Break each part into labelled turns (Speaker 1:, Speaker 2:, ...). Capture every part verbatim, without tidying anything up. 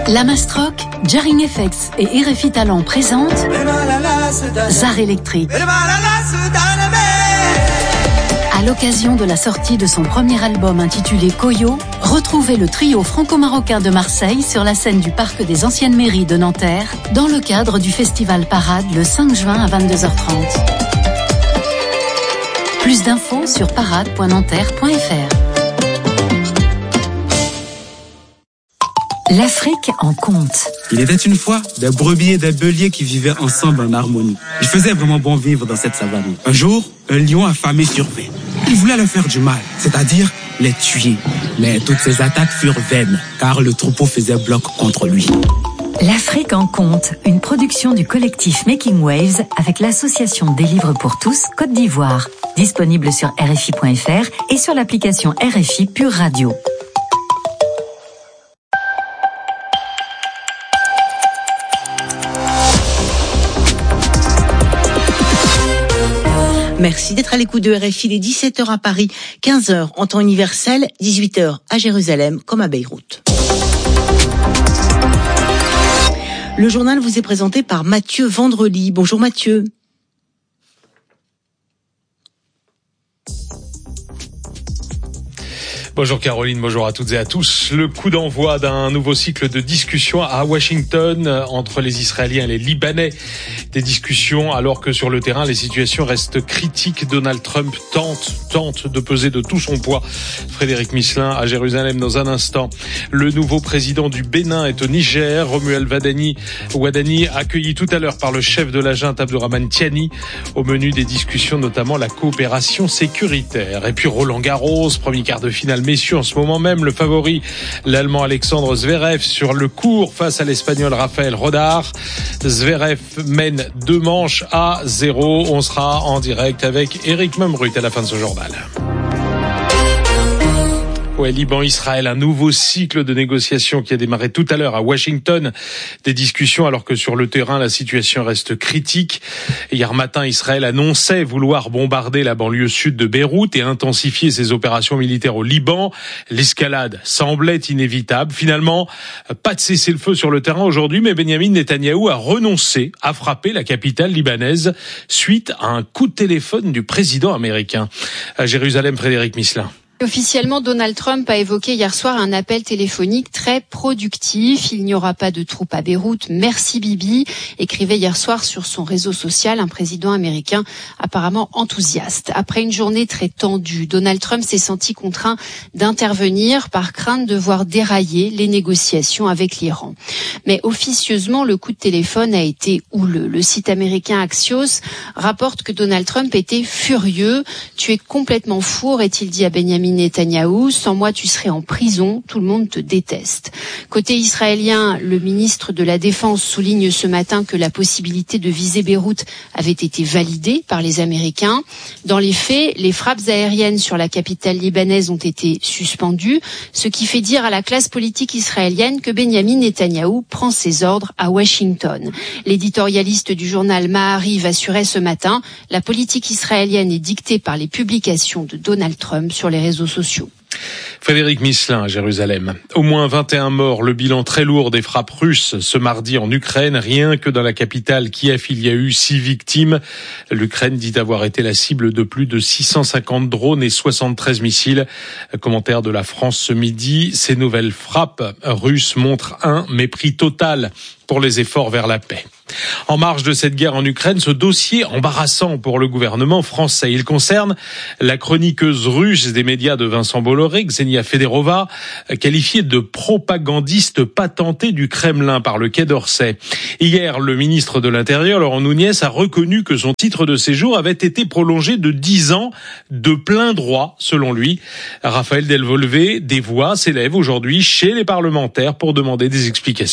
Speaker 1: La Mastroc, Jarring F X et R F I Talent présentent Zar électrique. À l'occasion de la sortie de son premier album intitulé Koyo, retrouvez le trio franco-marocain de Marseille sur la scène du Parc des Anciennes Mairies de Nanterre dans le cadre du festival Parade le cinq juin à vingt-deux heures trente. Plus d'infos sur parade point nanterre point f r. L'Afrique en conte.
Speaker 2: Il était une fois des brebis et des béliers qui vivaient ensemble en harmonie. Il faisait vraiment bon vivre dans cette savane. Un jour, un lion affamé survint. Il voulait leur faire du mal, c'est-à-dire les tuer. Mais toutes ces attaques furent vaines, car le troupeau faisait bloc contre lui.
Speaker 1: L'Afrique en conte, une production du collectif Making Waves avec l'association des livres pour tous Côte d'Ivoire. Disponible sur R F I point F R et sur l'application R F I Pure Radio.
Speaker 3: Merci d'être à l'écoute de R F I, les dix-sept heures à Paris, quinze heures en temps universel, dix-huit heures à Jérusalem comme à Beyrouth. Le journal vous est présenté par Mathieu Vendredi. Bonjour Mathieu.
Speaker 4: Bonjour Caroline, bonjour à toutes et à tous. Le coup d'envoi d'un nouveau cycle de discussions à Washington entre les Israéliens et les Libanais. Des discussions alors que sur le terrain, les situations restent critiques. Donald Trump tente, tente de peser de tout son poids. Frédéric Misselin à Jérusalem dans un instant. Le nouveau président du Bénin est au Niger. Romuald Wadani, Wadani accueilli tout à l'heure par le chef de la junte Abdourahmane Tiani. Au menu des discussions, notamment la coopération sécuritaire. Et puis Roland Garros, premier quart de finale messieurs, en ce moment même, le favori, l'Allemand Alexandre Zverev sur le court face à l'Espagnol Rafael Rodar. Zverev mène deux manches à zéro. On sera en direct avec Eric Memrut à la fin de ce journal. Ouais, Liban-Israël, un nouveau cycle de négociations qui a démarré tout à l'heure à Washington. Des discussions alors que sur le terrain, la situation reste critique. Hier matin, Israël annonçait vouloir bombarder la banlieue sud de Beyrouth et intensifier ses opérations militaires au Liban. L'escalade semblait inévitable. Finalement, pas de cessez-le-feu sur le terrain aujourd'hui, mais Benyamin Netanyahou a renoncé à frapper la capitale libanaise suite à un coup de téléphone du président américain. À Jérusalem, Frédéric Misselin.
Speaker 5: Officiellement, Donald Trump a évoqué hier soir un appel téléphonique très productif. Il n'y aura pas de troupes à Beyrouth. Merci Bibi, écrivait hier soir sur son réseau social un président américain apparemment enthousiaste. Après une journée très tendue, Donald Trump s'est senti contraint d'intervenir par crainte de voir dérailler les négociations avec l'Iran. Mais officieusement, le coup de téléphone a été houleux. Le site américain Axios rapporte que Donald Trump était furieux. « Tu es complètement fou », aurait-il dit à Benjamin Netanyahou, sans moi tu serais en prison, tout le monde te déteste. Côté israélien, le ministre de la Défense souligne ce matin que la possibilité de viser Beyrouth avait été validée par les Américains. Dans les faits, les frappes aériennes sur la capitale libanaise ont été suspendues, ce qui fait dire à la classe politique israélienne que Benjamin Netanyahou prend ses ordres à Washington. L'éditorialiste du journal Maariv assurait ce matin, la politique israélienne est dictée par les publications de Donald Trump sur les réseaux sociaux.
Speaker 4: Frédéric Misselin à Jérusalem. Au moins vingt et un morts, le bilan très lourd des frappes russes ce mardi en Ukraine. Rien que dans la capitale Kiev, il y a eu six victimes. L'Ukraine dit avoir été la cible de plus de six cent cinquante drones et soixante-treize missiles. Commentaire de la France ce midi. Ces nouvelles frappes russes montrent un mépris total pour les efforts vers la paix. En marge de cette guerre en Ukraine, ce dossier embarrassant pour le gouvernement français. Il concerne la chroniqueuse russe des médias de Vincent Bolloré, Ksenia Federova, qualifiée de propagandiste patentée du Kremlin par le Quai d'Orsay. Hier, le ministre de l'Intérieur, Laurent Nunez, a reconnu que son titre de séjour avait été prolongé de dix ans de plein droit, selon lui. Raphaël Delvolvé, des voix s'élèvent aujourd'hui chez les parlementaires pour demander des explications.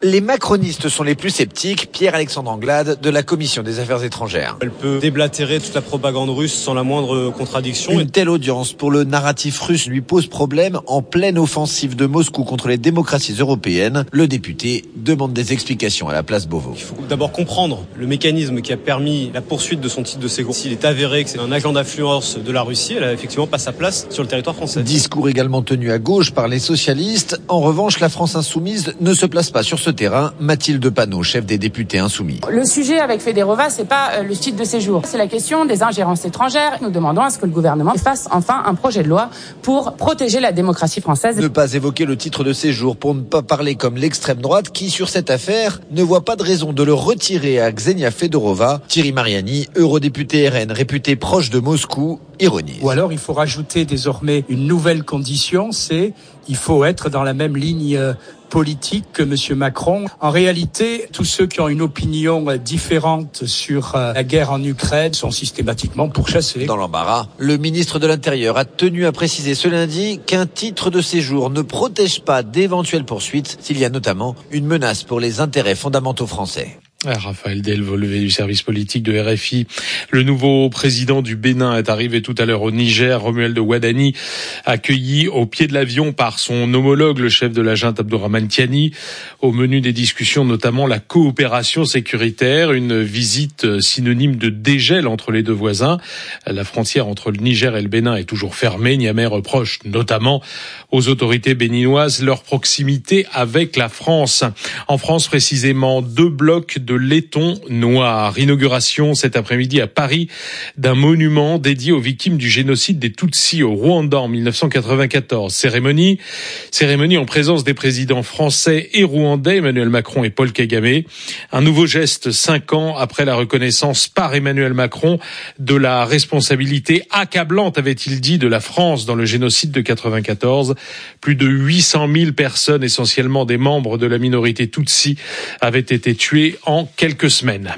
Speaker 6: Les macronistes sont les plus sceptiques. Pierre-Alexandre Anglade de la Commission des Affaires étrangères.
Speaker 7: Elle peut déblatérer toute la propagande russe sans la moindre contradiction.
Speaker 6: Une telle audience pour le narratif russe lui pose problème en pleine offensive de Moscou contre les démocraties européennes. Le député demande des explications à la place Beauvau.
Speaker 7: Il faut d'abord comprendre le mécanisme qui a permis la poursuite de son titre de séjour. S'il est avéré que c'est un agent d'influence de la Russie, elle a effectivement pas sa place sur le territoire français.
Speaker 6: Discours également tenu à gauche par les socialistes. En revanche, la France insoumise ne se place pas sur ce terrain. Mathilde Panot, chef des députés insoumis.
Speaker 8: Le sujet avec Federova, c'est pas le titre de séjour, c'est la question des ingérences étrangères. Nous demandons à ce que le gouvernement fasse enfin un projet de loi pour protéger la démocratie française.
Speaker 6: Ne pas évoquer le titre de séjour pour ne pas parler comme l'extrême droite qui, sur cette affaire, ne voit pas de raison de le retirer à Ksenia Fedorova. Thierry Mariani, eurodéputé R N réputé proche de Moscou, ironise.
Speaker 9: Ou alors il faut rajouter désormais une nouvelle condition, c'est il faut être dans la même ligne politique que M. Macron. En réalité, tous ceux qui ont une opinion différente sur la guerre en Ukraine sont systématiquement pourchassés.
Speaker 6: Dans l'embarras, le ministre de l'Intérieur a tenu à préciser ce lundi qu'un titre de séjour ne protège pas d'éventuelles poursuites s'il y a notamment une menace pour les intérêts fondamentaux français.
Speaker 4: Ah, Raphaël Delvolvé du service politique de R F I. Le nouveau président du Bénin est arrivé tout à l'heure au Niger. Romuald Wadani, accueilli au pied de l'avion par son homologue, le chef de la junte Abdourahmane Tiani. Au menu des discussions, notamment la coopération sécuritaire, une visite synonyme de dégel entre les deux voisins. La frontière entre le Niger et le Bénin est toujours fermée. Niamey reproche notamment aux autorités béninoises leur proximité avec la France. En France, précisément, deux blocs de de laiton noir. Inauguration cet après-midi à Paris d'un monument dédié aux victimes du génocide des Tutsis au Rwanda en mille neuf cent quatre-vingt-quatorze. Cérémonie, cérémonie en présence des présidents français et rwandais, Emmanuel Macron et Paul Kagame. Un nouveau geste cinq ans après la reconnaissance par Emmanuel Macron de la responsabilité accablante, avait-il dit, de la France dans le génocide de quatre-vingt-quatorze. Plus de huit cent mille personnes, essentiellement des membres de la minorité Tutsi, avaient été tuées en quelques semaines.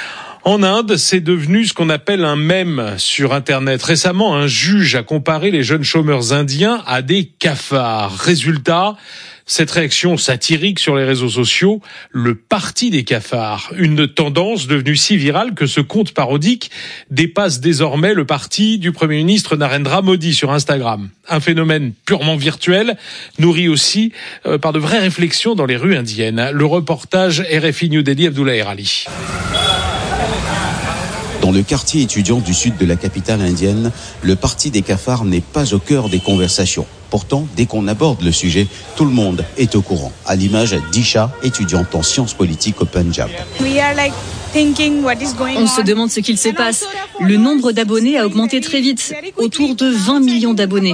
Speaker 4: En Inde, c'est devenu ce qu'on appelle un mème sur Internet. Récemment, un juge a comparé les jeunes chômeurs indiens à des cafards. Résultat, cette réaction satirique sur les réseaux sociaux, le parti des cafards. Une tendance devenue si virale que ce compte parodique dépasse désormais le parti du Premier ministre Narendra Modi sur Instagram. Un phénomène purement virtuel, nourri aussi euh, par de vraies réflexions dans les rues indiennes. Le reportage R F I New Delhi, Abdoulaye Rali.
Speaker 10: Dans le quartier étudiant du sud de la capitale indienne, le parti des cafards n'est pas au cœur des conversations. Pourtant, dès qu'on aborde le sujet, tout le monde est au courant, à l'image d'Isha, étudiante en sciences politiques au Punjab.
Speaker 11: On se demande ce qu'il se passe. Le nombre d'abonnés a augmenté très vite, autour de vingt millions d'abonnés.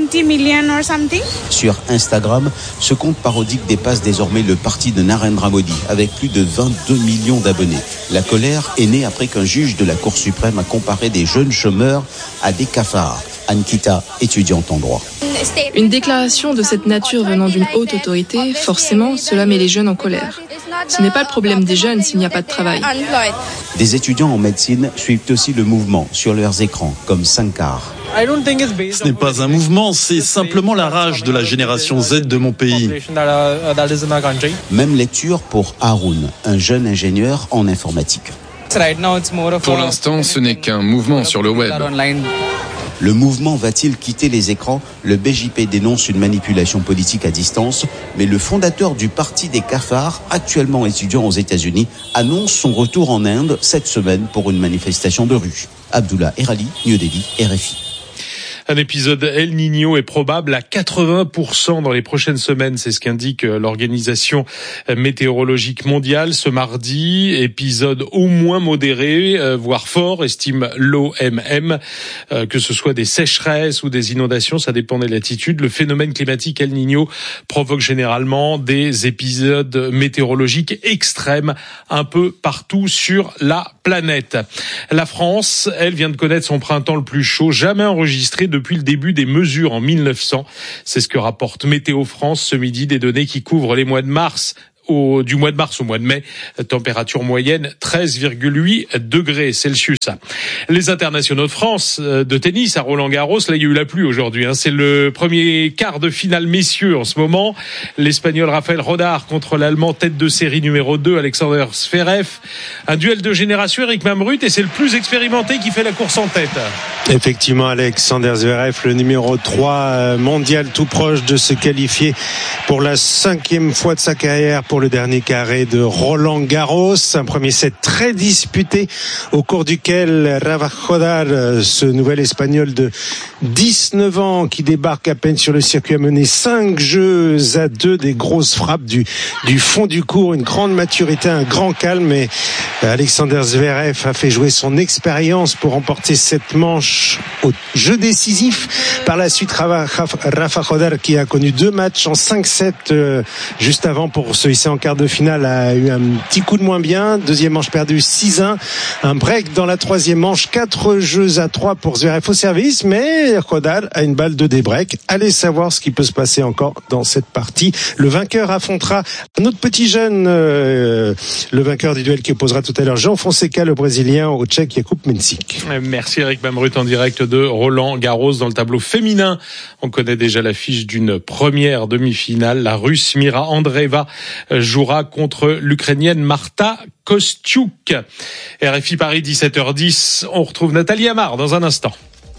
Speaker 10: Sur Instagram, ce compte parodique dépasse désormais le parti de Narendra Modi, avec plus de vingt-deux millions d'abonnés. La colère est née après qu'un juge de la Cour suprême a comparé des jeunes chômeurs à des cafards. Ankita, étudiante en droit.
Speaker 12: Une déclaration de cette nature venant d'une haute autorité, forcément, cela met les jeunes en colère. Ce n'est pas le problème des jeunes s'il n'y a pas de travail.
Speaker 10: Des étudiants en médecine suivent aussi le mouvement sur leurs écrans, comme Sankar.
Speaker 13: Ce n'est pas un mouvement, c'est simplement la rage de la génération Z de mon pays.
Speaker 10: Même lecture pour Haroun, un jeune ingénieur en informatique.
Speaker 14: Pour l'instant, ce n'est qu'un mouvement sur le web.
Speaker 10: Le mouvement va-t-il quitter les écrans ? Le B J P dénonce une manipulation politique à distance, mais le fondateur du parti des cafards, actuellement étudiant aux États-Unis, annonce son retour en Inde cette semaine pour une manifestation de rue. Abdullah Erali, New Delhi, R F I.
Speaker 4: Un épisode El Niño est probable à quatre-vingts pour cent dans les prochaines semaines. C'est ce qu'indique l'Organisation météorologique mondiale ce mardi. Épisode au moins modéré, voire fort, estime l'O M M. Que ce soit des sécheresses ou des inondations, ça dépend des latitudes. Le phénomène climatique El Niño provoque généralement des épisodes météorologiques extrêmes un peu partout sur la planète. La France, elle, vient de connaître son printemps le plus chaud jamais enregistré de depuis le début des mesures en mille neuf cents. C'est ce que rapporte Météo France ce midi, des données qui couvrent les mois de mars au, du mois de mars au mois de mai. Température moyenne treize virgule huit degrés Celsius. Les internationaux de France de tennis à Roland-Garros, là il y a eu la pluie aujourd'hui. Hein. C'est le premier quart de finale messieurs en ce moment. L'Espagnol Rafael Rodar contre l'Allemand tête de série numéro deux Alexander Zverev. Un duel de génération, Eric Mamrut, et c'est le plus expérimenté qui fait la course en tête.
Speaker 15: Effectivement, Alexander Zverev, le numéro trois mondial, tout proche de se qualifier pour la cinquième fois de sa carrière pour le dernier carré de Roland-Garros. Un premier set très disputé au cours duquel Rafael Rodar, ce nouvel Espagnol de dix-neuf ans qui débarque à peine sur le circuit, a mené cinq jeux à deux, des grosses frappes du, du fond du court, une grande maturité, un grand calme, et Alexander Zverev a fait jouer son expérience pour remporter cette manche au jeu décisif. Par la suite, Rafael Rodar, qui a connu deux matchs en cinq sept euh, juste avant pour se hisser en quart de finale, a eu un petit coup de moins bien. Deuxième manche perdue six un. Un break dans la troisième manche, quatre jeux à trois pour Zverev au service, mais Rodar a une balle de débreak. Allez savoir ce qui peut se passer encore dans cette partie. Le vainqueur affrontera un autre petit jeune, euh, le vainqueur du duel qui opposera tout à l'heure João Fonseca, le Brésilien, au Tchèque Jakub Mensik.
Speaker 4: Merci Eric Mamrut en direct de Roland-Garros. Dans le tableau féminin, on connaît déjà l'affiche d'une première demi-finale. La Russe Mira Andreeva jouera contre l'Ukrainienne Marta Kostyuk. R F I Paris, dix-sept heures dix. On retrouve Nathalie Amar dans un instant.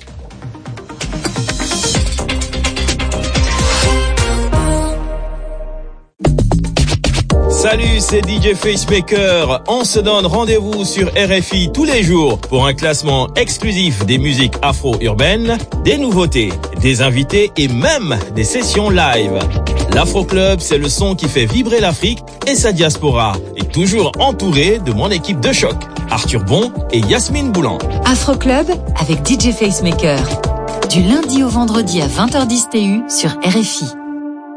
Speaker 16: Salut, c'est D J Facemaker. On se donne rendez-vous sur R F I tous les jours pour un classement exclusif des musiques afro-urbaines, des nouveautés, des invités et même des sessions live. L'Afro Club, c'est le son qui fait vibrer l'Afrique et sa diaspora. Et toujours entouré de mon équipe de choc, Arthur Bon et Yasmine Boulan.
Speaker 17: Afro Club avec D J Facemaker. Du lundi au vendredi à vingt heures dix T U sur R F I.